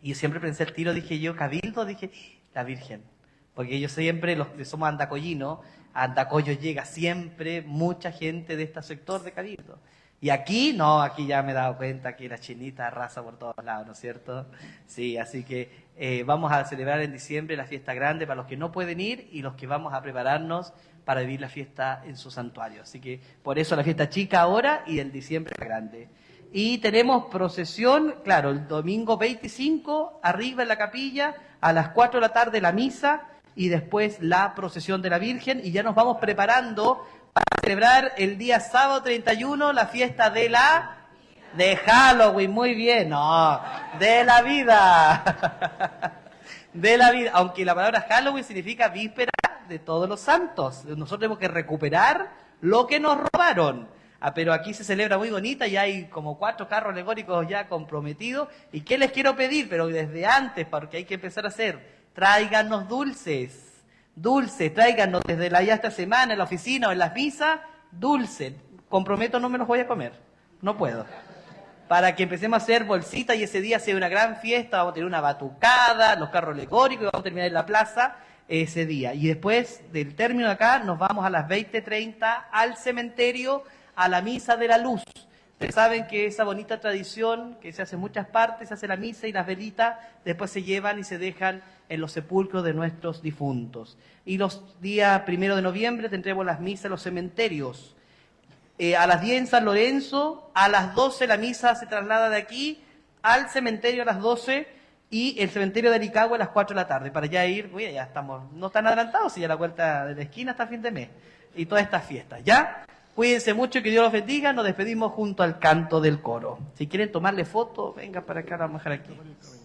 Y siempre pensé el tiro, dije yo, Cabildo, dije, la Virgen. Porque yo siempre, los que somos andacoyinos, a Andacoyo llega siempre mucha gente de este sector de Cabildo. Y aquí, no, aquí ya me he dado cuenta que la chinita arrasa por todos lados, ¿no es cierto? Sí, así que vamos a celebrar en diciembre la fiesta grande para los que no pueden ir y los que vamos a prepararnos para vivir la fiesta en su santuario. Así que por eso la fiesta chica ahora y el diciembre la grande. Y tenemos procesión, claro, el domingo 25, arriba en la capilla, a las 4 de la tarde la misa y después la procesión de la Virgen. Y ya nos vamos preparando para celebrar el día sábado 31 la fiesta de Halloween, muy bien, no, de la vida, de la vida, aunque la palabra Halloween significa víspera de todos los santos. Nosotros tenemos que recuperar lo que nos robaron. Pero aquí se celebra muy bonita y hay como 4 carros alegóricos ya comprometidos. ¿Y qué les quiero pedir? Pero desde antes, porque hay que empezar a hacer, tráiganos dulces. Dulces, tráiganos desde ya esta semana en la oficina o en las misas, dulces. Comprometo, no me los voy a comer. No puedo. Para que empecemos a hacer bolsitas y ese día sea una gran fiesta, vamos a tener una batucada, los carros alegóricos, y vamos a terminar en la plaza ese día. Y después del término de acá, nos vamos a las 20:30 al cementerio, a la misa de la luz. Ustedes saben que esa bonita tradición que se hace en muchas partes, se hace la misa y las velitas después se llevan y se dejan en los sepulcros de nuestros difuntos. Y los días 1 de noviembre tendremos las misas en los cementerios. A las 10 en San Lorenzo, a las 12 la misa se traslada de aquí al cementerio a las 12 y el cementerio de Aricagua a las 4 de la tarde. Para ya ir, uy, ya estamos, no tan adelantados, si ya la vuelta de la esquina hasta fin de mes. Y todas estas fiestas, ¿ya? Cuídense mucho y que Dios los bendiga. Nos despedimos junto al canto del coro. Si quieren tomarle foto, venga para acá, vamos a dejar aquí.